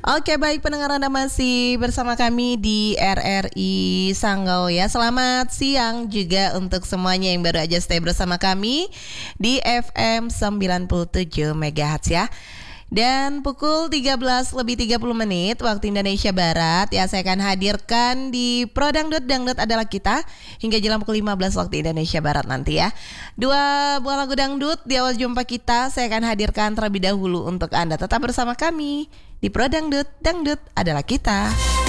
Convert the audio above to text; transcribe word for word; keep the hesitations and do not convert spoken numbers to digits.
Oke, baik pendengar, Anda masih bersama kami di R R I Sanggau ya. Selamat siang juga untuk semuanya yang baru aja stay bersama kami di F M sembilan puluh tujuh megahertz ya. Dan pukul tiga belas lebih tiga puluh menit waktu Indonesia Barat ya, saya akan hadirkan di Pro Dangdut, Dangdut adalah kita, hingga jelang pukul lima belas waktu Indonesia Barat nanti ya. Dua buah lagu dangdut di awal jumpa kita saya akan hadirkan terlebih dahulu untuk Anda. Tetap bersama kami di Pro Dangdut, Dangdut adalah kita.